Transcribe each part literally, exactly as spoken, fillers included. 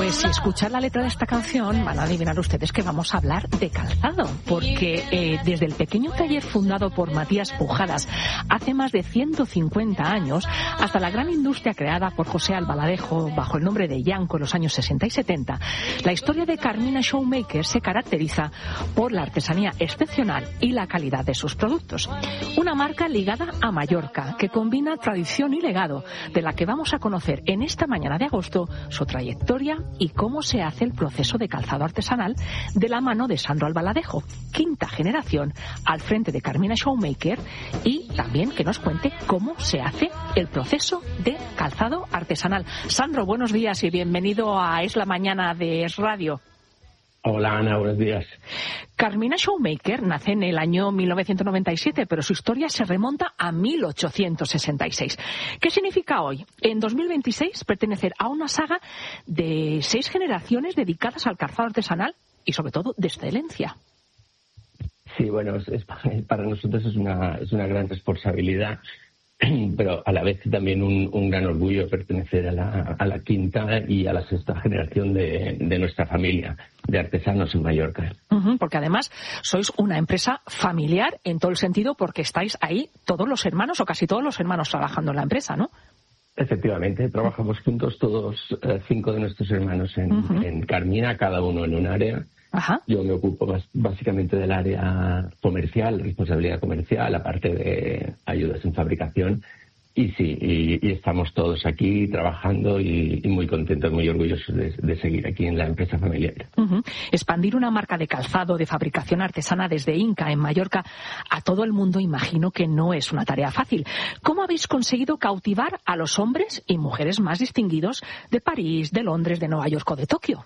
Pues si escuchan la letra de esta canción van a adivinar ustedes que vamos a hablar de calzado, porque eh, desde el pequeño taller fundado por Matías Pujadas hace más de ciento cincuenta años hasta la gran industria creada por José Albaladejo bajo el nombre de Yanco en los años sesenta y setenta, la historia de Carmina Shoemaker se caracteriza por la artesanía excepcional y la calidad de sus productos. Una marca ligada a Mallorca que combina tradición y legado, de la que vamos a conocer en esta mañana de agosto su trayectoria y cómo se hace el proceso de calzado artesanal de la mano de Sandro Albaladejo, quinta generación al frente de Carmina Shoemaker, y también que nos cuente cómo se hace el proceso de calzado artesanal. Sandro, buenos días y bienvenido a Es la Mañana de Es Radio. Hola Ana, buenos días. Carmina Shoemaker nace en el año mil novecientos noventa y siete, pero su historia se remonta a mil ochocientos sesenta y seis. ¿Qué significa hoy, en dos mil veintiséis, pertenecer a una saga de seis generaciones dedicadas al calzado artesanal y, sobre todo, de excelencia? Sí, bueno, es, es, para nosotros es una, es una gran responsabilidad, pero a la vez también un, un gran orgullo pertenecer a la, a la quinta y a la sexta generación de, de nuestra familia de artesanos en Mallorca. Uh-huh, porque además sois una empresa familiar en todo el sentido, porque estáis ahí todos los hermanos o casi todos los hermanos trabajando en la empresa, ¿no? Efectivamente, trabajamos juntos todos, eh, cinco de nuestros hermanos en, uh-huh. en Carmina, cada uno en un área. Ajá. Yo me ocupo más, básicamente del área comercial, responsabilidad comercial, aparte de ayudas en fabricación. Y sí, y, y estamos todos aquí trabajando y, y muy contentos, muy orgullosos de, de seguir aquí en la empresa familiar. Uh-huh. Expandir una marca de calzado de fabricación artesana desde Inca, en Mallorca, a todo el mundo, imagino que no es una tarea fácil. ¿Cómo habéis conseguido cautivar a los hombres y mujeres más distinguidos de París, de Londres, de Nueva York o de Tokio?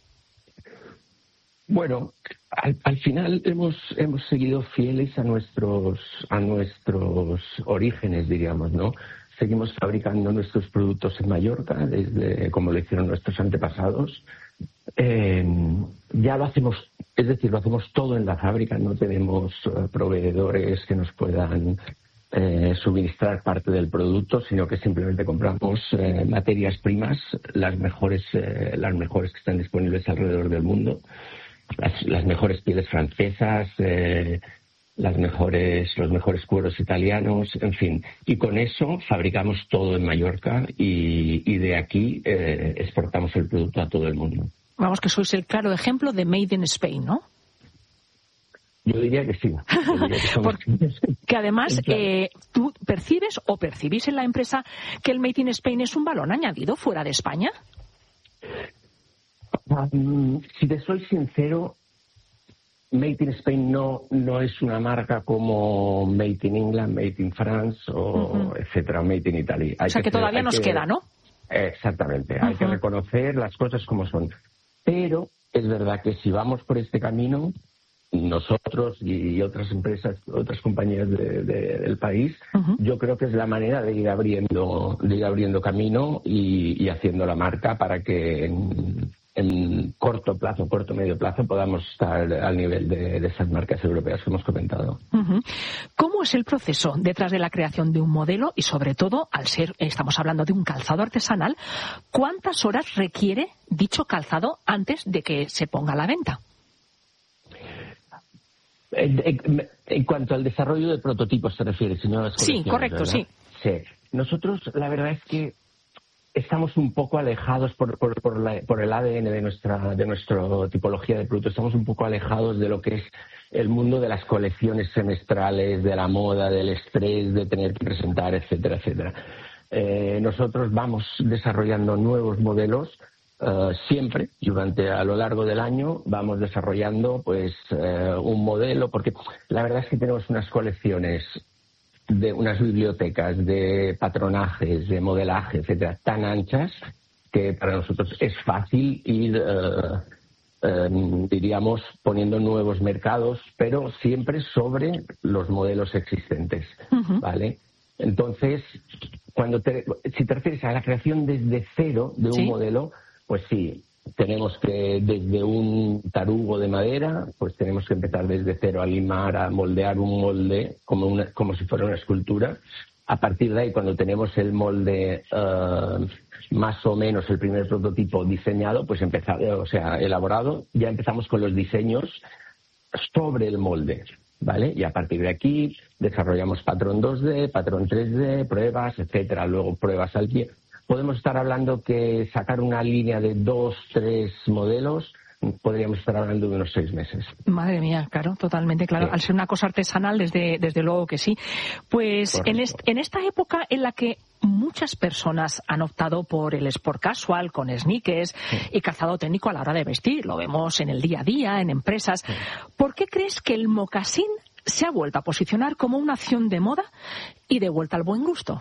Bueno, al, al final hemos hemos seguido fieles a nuestros a nuestros orígenes, diríamos, ¿no? Seguimos fabricando nuestros productos en Mallorca, desde como lo hicieron nuestros antepasados. Eh, ya lo hacemos, es decir, lo hacemos todo en la fábrica. No tenemos uh, proveedores que nos puedan eh, suministrar parte del producto, sino que simplemente compramos eh, materias primas, las mejores eh, las mejores que están disponibles alrededor del mundo. Las, las mejores pieles francesas, eh, las mejores, los mejores cueros italianos, en fin. Y con eso fabricamos todo en Mallorca y, y de aquí eh, exportamos el producto a todo el mundo. Vamos, que sois el claro ejemplo de Made in Spain, ¿no? Yo diría que sí. Diría que somos... Porque además eh, tú percibes o percibís en la empresa que el Made in Spain es un valor añadido fuera de España. Um, si te soy sincero, Made in Spain no no es una marca como Made in England, Made in France o uh-huh. etcétera, Made in Italy. Hay o sea que, que todavía nos que, queda, ¿no? Exactamente, uh-huh. Hay que reconocer las cosas como son. Pero es verdad que si vamos por este camino, nosotros y otras empresas, otras compañías de, de, del país, uh-huh. yo creo que es la manera de ir abriendo, de ir abriendo camino y, y haciendo la marca para que en, en corto plazo, corto medio plazo, podamos estar al nivel de, de esas marcas europeas que hemos comentado. Uh-huh. ¿Cómo es el proceso detrás de la creación de un modelo y, sobre todo, al ser, estamos hablando de un calzado artesanal, cuántas horas requiere dicho calzado antes de que se ponga a la venta? En, en, en cuanto al desarrollo de prototipos se refiere, señora. Sí, correcto, ¿verdad? sí. Sí. Nosotros, la verdad es que estamos un poco alejados por, por, por, la, por el A D N de nuestra de nuestra tipología de productos. Estamos un poco alejados de lo que es el mundo de las colecciones semestrales, de la moda, del estrés, de tener que presentar, etcétera, etcétera. Eh, nosotros vamos desarrollando nuevos modelos. Uh, siempre, durante a lo largo del año, vamos desarrollando pues uh, un modelo, porque la verdad es que tenemos unas colecciones de unas bibliotecas de patronajes, de modelaje, etcétera, tan anchas que para nosotros es fácil ir, uh, uh, diríamos, poniendo nuevos mercados, pero siempre sobre los modelos existentes, uh-huh. ¿vale? Entonces, cuando te, si te refieres a la creación desde cero de un ¿Sí? modelo, pues sí, tenemos que desde un tarugo de madera, pues tenemos que empezar desde cero a limar, a moldear un molde como una, como si fuera una escultura, a partir de ahí, cuando tenemos el molde uh, más o menos el primer prototipo diseñado, pues empezar, o sea, elaborado, ya empezamos con los diseños sobre el molde, ¿vale? Y a partir de aquí desarrollamos patrón dos D, patrón tres D, pruebas, etcétera, luego pruebas al pie. Podemos estar hablando que sacar una línea de dos, tres modelos, podríamos estar hablando de unos seis meses. Madre mía, claro, totalmente claro. Sí. Al ser una cosa artesanal, desde, desde luego que sí. Pues en, est, en esta época en la que muchas personas han optado por el sport casual, con sneakers sí. y calzado técnico a la hora de vestir, lo vemos en el día a día, en empresas, sí. ¿por qué crees que el mocasín se ha vuelto a posicionar como una acción de moda y de vuelta al buen gusto?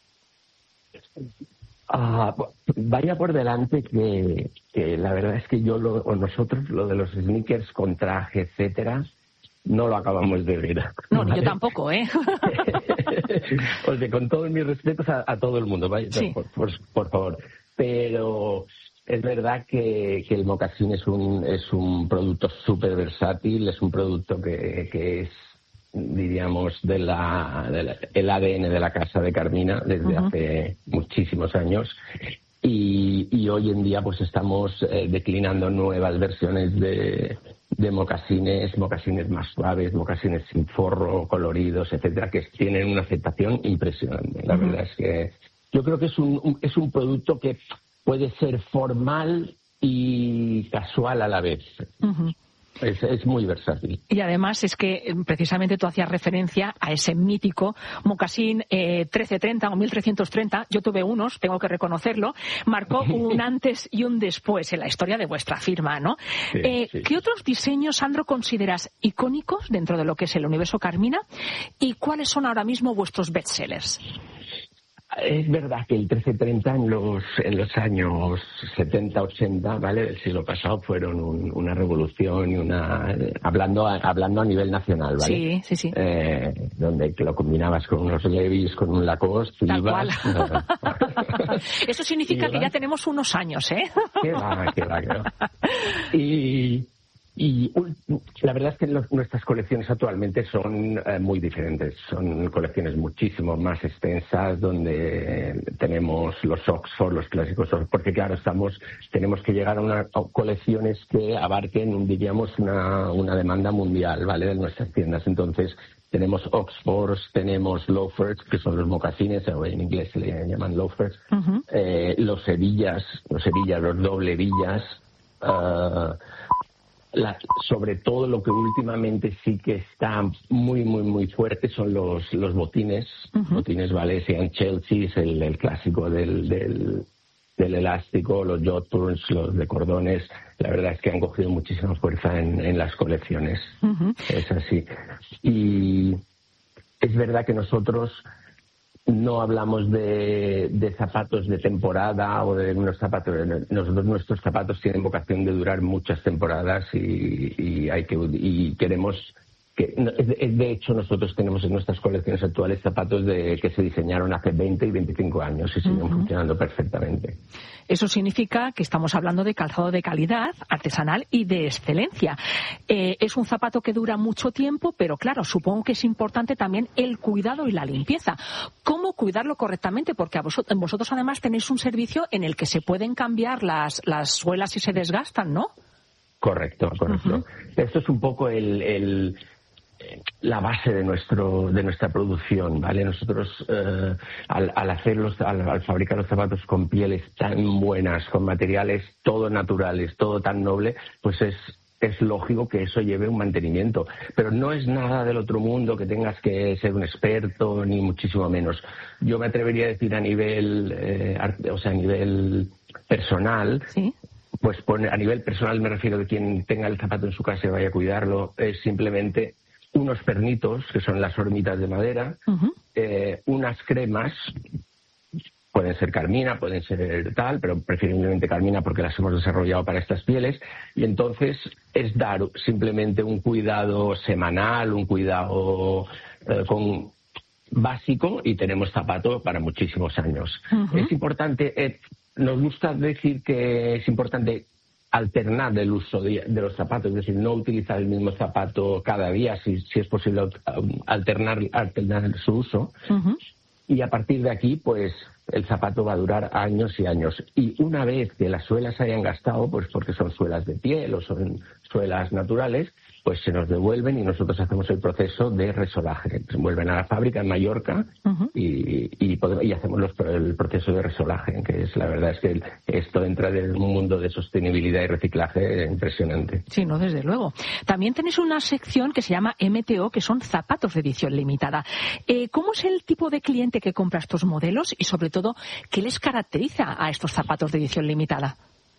Ah, vaya por delante que, que la verdad es que yo lo, o nosotros lo de los sneakers con traje, etcétera, no lo acabamos de ver. No, ¿vale? Yo tampoco, ¿eh? O sea, con todos mis respetos a, a todo el mundo, vaya, sí. por, por, por favor. Pero es verdad que, que el mocasín es un es un producto súper versátil, es un producto que, que es, diríamos, de la, de la, el A D N de la casa de Carmina desde uh-huh. hace muchísimos años y, y hoy en día pues estamos eh, declinando nuevas versiones de, de mocasines, mocasines más suaves, mocasines sin forro, coloridos, etcétera, que tienen una aceptación impresionante. La uh-huh. verdad es que yo creo que es un, un es un producto que puede ser formal y casual a la vez. Uh-huh. Es, es muy versátil. Y además es que precisamente tú hacías referencia a ese mítico mocasín eh, trece treinta o mil trescientos treinta. Yo tuve unos, tengo que reconocerlo. Marcó un antes y un después en la historia de vuestra firma, ¿no? Sí, eh, sí. ¿Qué otros diseños, Sandro, consideras icónicos dentro de lo que es el universo Carmina? ¿Y cuáles son ahora mismo vuestros bestsellers? Es verdad que el trece treinta en los en los años setenta ochenta, ¿vale?, del siglo pasado fueron un, una revolución y una hablando a, hablando a nivel nacional, ¿vale? Sí, sí, sí. Eh, donde que lo combinabas con unos Levi's, con un Lacoste, tal ibas, cual. Eso significa que ya tenemos unos años, ¿eh? Qué va, qué va, qué va. Y Y la verdad es que los, nuestras colecciones actualmente son eh, muy diferentes. Son colecciones muchísimo más extensas, donde tenemos los Oxford, los clásicos Oxford, porque claro, estamos tenemos que llegar a unas colecciones que abarquen, diríamos, una, una demanda mundial, ¿vale?, de nuestras tiendas. Entonces, tenemos Oxfords, tenemos loafers, que son los mocasines, o en inglés se le llaman loafers, uh-huh. eh, los hebillas, los hebillas, los doble hebillas, uh, La, sobre todo lo que últimamente sí que está muy, muy, muy fuerte son los los botines, uh-huh. botines, ¿vale? Sean Chelsea, el, el clásico del, del, del elástico, los Jodhpurs, los de cordones. La verdad es que han cogido muchísima fuerza en, en las colecciones. Uh-huh. Es así. Y es verdad que nosotros no hablamos de, de zapatos de temporada o de unos zapatos. Nosotros, nuestros zapatos tienen vocación de durar muchas temporadas y, y hay que y queremos que de hecho nosotros tenemos en nuestras colecciones actuales zapatos de que se diseñaron hace veinte y veinticinco años y siguen uh-huh. funcionando perfectamente. Eso significa que estamos hablando de calzado de calidad, artesanal y de excelencia. Eh, es un zapato que dura mucho tiempo, pero claro, supongo que es importante también el cuidado y la limpieza. ¿Cómo cuidarlo correctamente? Porque a vosotros, vosotros además tenéis un servicio en el que se pueden cambiar las, las suelas si se desgastan, ¿no? Correcto, correcto. Uh-huh. Esto es un poco el... el la base de nuestro de nuestra producción, ¿vale? Nosotros eh, al, al hacerlos al, al fabricar los zapatos con pieles tan buenas, con materiales todo naturales, todo tan noble, pues es es lógico que eso lleve un mantenimiento, pero no es nada del otro mundo que tengas que ser un experto ni muchísimo menos. Yo me atrevería a decir a nivel eh, arte, o sea, a nivel personal. ¿Sí? Pues a nivel personal me refiero de quien tenga el zapato en su casa y vaya a cuidarlo, es simplemente unos pernitos, que son las hormitas de madera, uh-huh. eh, unas cremas, pueden ser Carmina, pueden ser tal, pero preferiblemente Carmina porque las hemos desarrollado para estas pieles, y entonces es dar simplemente un cuidado semanal, un cuidado eh, con básico, y tenemos zapato para muchísimos años. Uh-huh. Es importante, eh, nos gusta decir que es importante alternar el uso de, de los zapatos, es decir, no utilizar el mismo zapato cada día, si, si es posible alternar, alternar su uso. Uh-huh. y a partir de aquí, pues el zapato va a durar años y años. Y una vez que las suelas se hayan gastado, pues porque son suelas de piel o son suelas naturales, pues se nos devuelven y nosotros hacemos el proceso de resolaje. Se vuelven a la fábrica en Mallorca uh-huh. y, y, podemos, y hacemos los, el proceso de resolaje, que es la verdad es que esto entra en un mundo de sostenibilidad y reciclaje impresionante. Sí, no, desde luego. También tenéis una sección que se llama M T O, que son zapatos de edición limitada. Eh, ¿Cómo es el tipo de cliente que compra estos modelos y, sobre todo, qué les caracteriza a estos zapatos de edición limitada?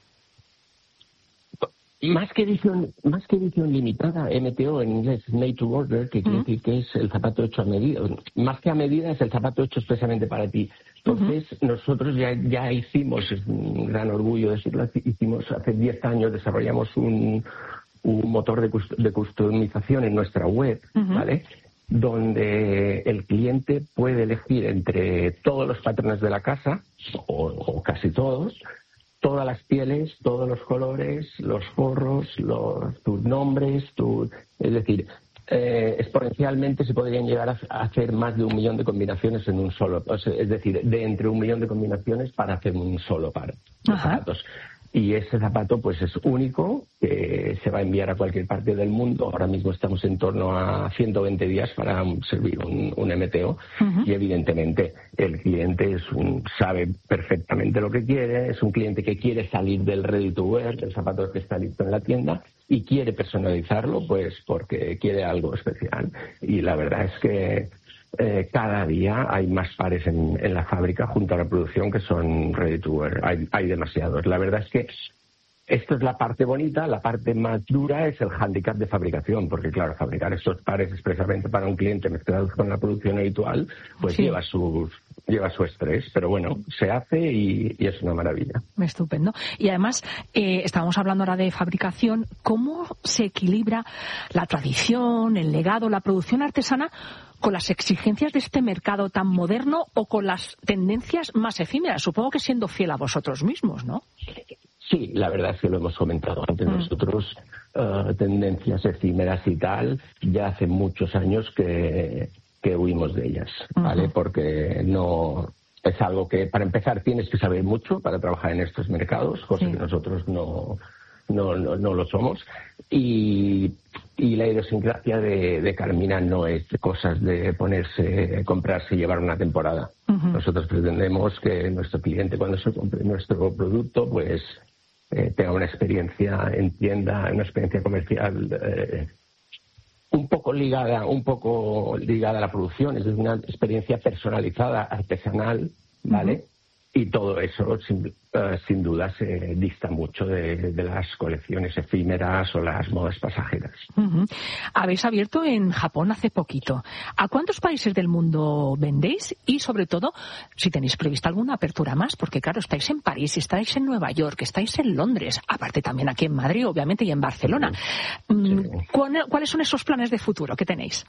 Más que edición, más que edición limitada, M T O en inglés, made to order, que quiere uh-huh. decir que es el zapato hecho a medida. Más que a medida es el zapato hecho expresamente para ti. Entonces, uh-huh. nosotros ya, ya hicimos, es un gran orgullo decirlo, hicimos hace diez años, desarrollamos un, un motor de, cust- de customización en nuestra web, uh-huh. ¿vale? Donde el cliente puede elegir entre todos los patrones de la casa, o, o casi todos, todas las pieles, todos los colores, los forros, los, tus nombres, tu, es decir, eh, exponencialmente se podrían llegar a, a hacer más de un millón de combinaciones en un solo, o sea, es decir, de entre un millón de combinaciones para hacer un solo par de Ajá. zapatos. Y ese zapato pues es único, que se va a enviar a cualquier parte del mundo. Ahora mismo estamos en torno a ciento veinte días para servir un, un M T O uh-huh. y evidentemente el cliente es un, sabe perfectamente lo que quiere, es un cliente que quiere salir del ready to wear, del zapato que está listo en la tienda y quiere personalizarlo pues porque quiere algo especial. Y la verdad es que Eh, cada día hay más pares en, en la fábrica junto a la producción que son ready to wear. Hay, hay demasiados. La verdad es que esto es la parte bonita. La parte más dura es el hándicap de fabricación, porque claro, fabricar estos pares expresamente para un cliente mezclados con la producción habitual, pues sí. lleva sus lleva su estrés, pero bueno, se hace y, y es una maravilla. Estupendo. Y además, eh, estábamos hablando ahora de fabricación. ¿Cómo se equilibra la tradición, el legado, la producción artesana con las exigencias de este mercado tan moderno o con las tendencias más efímeras? Supongo que siendo fiel a vosotros mismos, ¿no? Sí, la verdad es que lo hemos comentado antes. Mm. Nosotros, uh, tendencias efímeras y tal, ya hace muchos años que, que huimos de ellas, ¿vale? Uh-huh. Porque no... Es algo que, para empezar, tienes que saber mucho para trabajar en estos mercados, cosa sí. que nosotros no... No, no, no lo somos. Y, y la idiosincrasia de, de Carmina no es cosas de ponerse, comprarse y llevar una temporada. Uh-huh. Nosotros pretendemos que nuestro cliente, cuando se compre nuestro producto, pues eh, tenga una experiencia en tienda, una experiencia comercial eh, un poco ligada, un poco ligada a la producción, es decir, una experiencia personalizada, artesanal, ¿vale? Uh-huh. Y todo eso, sin, uh, sin duda, se dista mucho de, de las colecciones efímeras o las modas pasajeras. Uh-huh. Habéis abierto en Japón hace poquito. ¿A cuántos países del mundo vendéis? Y, sobre todo, si tenéis prevista alguna apertura más, porque, claro, estáis en París, estáis en Nueva York, estáis en Londres, aparte también aquí en Madrid, obviamente, y en Barcelona. Sí. ¿Cuáles son esos planes de futuro que tenéis?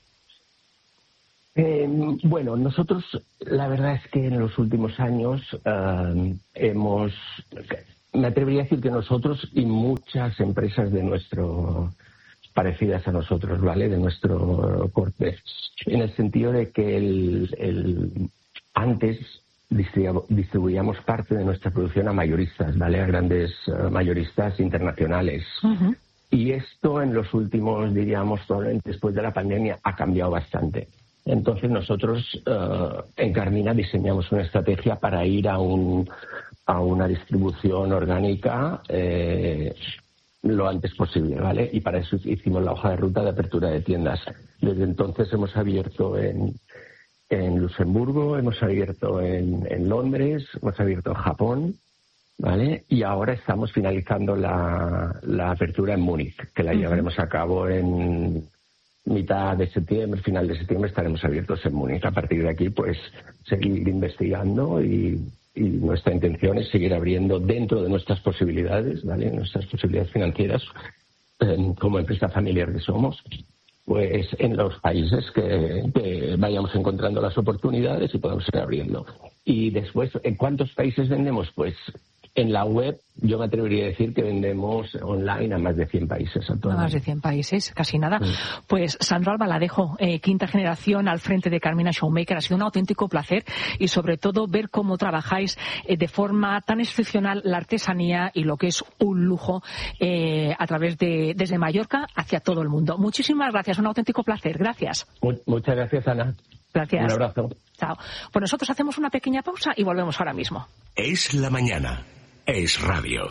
Eh, bueno, nosotros, la verdad es que en los últimos años uh, hemos, me atrevería a decir que nosotros y muchas empresas de nuestro, parecidas a nosotros, ¿vale? De nuestro corte, en el sentido de que el, el antes distribuíamos parte de nuestra producción a mayoristas, ¿vale? A grandes uh, mayoristas internacionales. Uh-huh. Y esto en los últimos, diríamos, después de la pandemia, ha cambiado bastante. Entonces nosotros uh, en Carmina diseñamos una estrategia para ir a un a una distribución orgánica eh, lo antes posible, ¿vale? Y para eso hicimos la hoja de ruta de apertura de tiendas. Desde entonces hemos abierto en, en Luxemburgo, hemos abierto en, en Londres, hemos abierto en Japón, ¿vale? Y ahora estamos finalizando la, la apertura en Múnich, que la llevaremos a cabo en mitad de septiembre, final de septiembre estaremos abiertos en Múnich. A partir de aquí, pues, seguir investigando y, y nuestra intención es seguir abriendo dentro de nuestras posibilidades, ¿vale? Nuestras posibilidades financieras, eh, como empresa familiar que somos, pues en los países que, que vayamos encontrando las oportunidades y podamos ir abriendo. Y después, ¿en cuántos países vendemos? Pues en la web yo me atrevería a decir que vendemos online a más de cien países. A más de cien países, casi nada. Sí. Pues Sandro Albaladejo, eh, quinta generación al frente de Carmina Showmaker, ha sido un auténtico placer y sobre todo ver cómo trabajáis eh, de forma tan excepcional la artesanía y lo que es un lujo eh, a través de desde Mallorca hacia todo el mundo. Muchísimas gracias, un auténtico placer. Gracias. Muchas gracias, Ana. Gracias. Un abrazo. Chao. Pues nosotros hacemos una pequeña pausa y volvemos ahora mismo. Es la mañana. Es radio.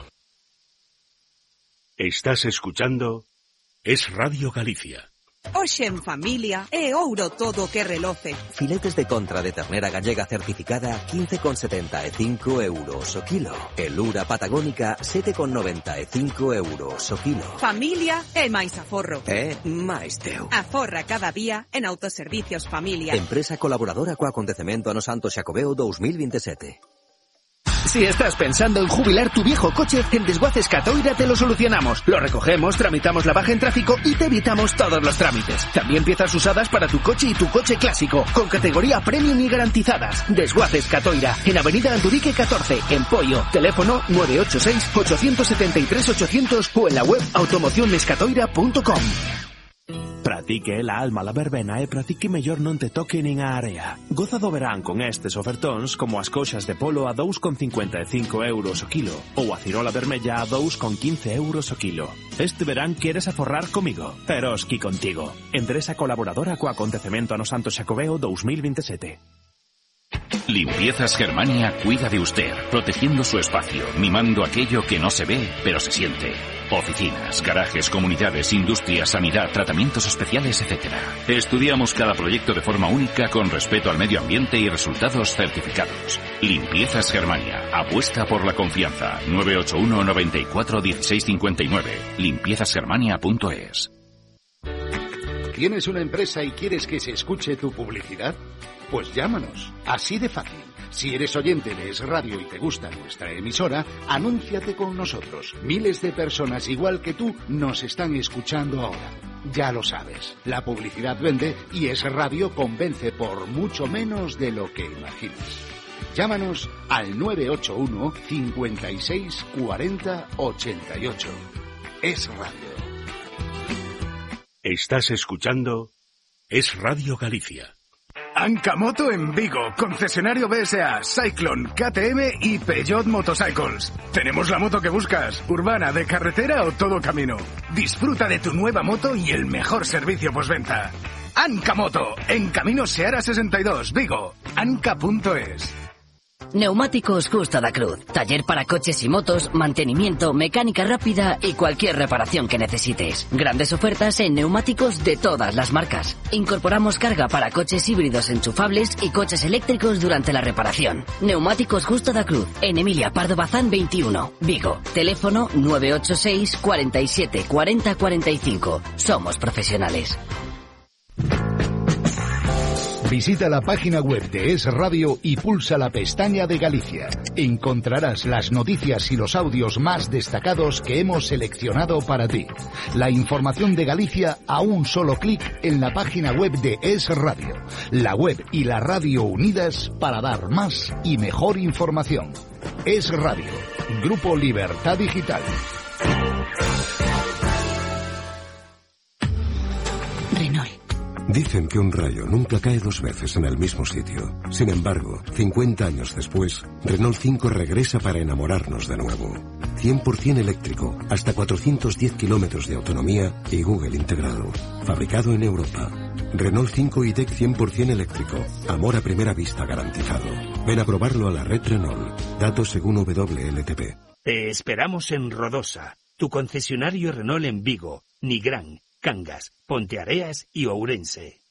Estás escuchando Es Radio Galicia. Hoxe en familia é ouro todo que reloce. Filetes de contra de ternera gallega certificada quince con setenta e cinco euros o kilo. E lura patagónica sete con noventa e cinco euros o kilo. Familia é máis aforro. É máis teu. Aforra cada día en Autoservicios Familia. Empresa colaboradora co acontecemento ano Santo Xacobeo dos mil veintisiete. Si estás pensando en jubilar tu viejo coche, en Desguaces Catoira te lo solucionamos. Lo recogemos, tramitamos la baja en tráfico y te evitamos todos los trámites. También piezas usadas para tu coche y tu coche clásico, con categoría premium y garantizadas. Desguaces Catoira, en Avenida Andurique catorce, en Poio. Teléfono nueve ocho seis, ocho siete tres, ochocientos o en la web automocionescatoira punto com. Pratique la alma la verbena e pratique mellor non te toque nin a area. Goza do verán con estes ofertóns como as coxas de polo a dous con cincuenta e cinco euros o kilo ou a cirola vermella a dous con quince euros o kilo. Este verán queres aforrar comigo, Eroski contigo. Empresa colaboradora co acontecemento ano Santo Xacobeo dos mil veintisiete. Limpiezas Germania cuida de usted, protegiendo su espacio, mimando aquello que no se ve, pero se siente. Oficinas, garajes, comunidades, industria, sanidad, tratamientos especiales, etcétera. Estudiamos cada proyecto de forma única con respeto al medio ambiente y resultados certificados. Limpiezas Germania, apuesta por la confianza. nueve ocho uno, noventa y cuatro, dieciséis cincuenta y nueve. limpiezas germania punto es. ¿Tienes una empresa y quieres que se escuche tu publicidad? Pues llámanos, así de fácil. Si eres oyente de Es Radio y te gusta nuestra emisora, anúnciate con nosotros. Miles de personas igual que tú nos están escuchando ahora. Ya lo sabes, la publicidad vende y Es Radio convence por mucho menos de lo que imaginas. Llámanos al nueve ocho uno, cincuenta y seis, cuarenta, ochenta y ocho. Es Radio. Estás escuchando Es Radio Galicia. Ancamoto en Vigo, concesionario B S A, Cyclone, K T M y Peugeot Motorcycles. Tenemos la moto que buscas, urbana, de carretera o todo camino. Disfruta de tu nueva moto y el mejor servicio postventa. Ancamoto, en Camino Seara sesenta y dos, Vigo, anca punto es. Neumáticos Justa da Cruz. Taller para coches y motos, mantenimiento, mecánica rápida y cualquier reparación que necesites. Grandes ofertas en neumáticos de todas las marcas. Incorporamos carga para coches híbridos enchufables y coches eléctricos durante la reparación. Neumáticos Justa da Cruz. En Emilia Pardo Bazán veintiuno, Vigo. Teléfono nueve ocho seis, cuarenta y siete, cuarenta, cuarenta y cinco. Somos profesionales. Visita la página web de Es Radio y pulsa la pestaña de Galicia. Encontrarás las noticias y los audios más destacados que hemos seleccionado para ti. La información de Galicia a un solo clic en la página web de Es Radio. La web y la radio unidas para dar más y mejor información. Es Radio. Grupo Libertad Digital. Renault. Dicen que un rayo nunca cae dos veces en el mismo sitio. Sin embargo, cincuenta años después, Renault cinco regresa para enamorarnos de nuevo. cien por ciento eléctrico, hasta cuatrocientos diez kilómetros de autonomía y Google integrado. Fabricado en Europa. Renault cinco y D E C cien por ciento eléctrico. Amor a primera vista garantizado. Ven a probarlo a la red Renault. Datos según W L T P. Te esperamos en Rodosa, tu concesionario Renault en Vigo, Nigrán, Cangas, Ponteareas y Ourense.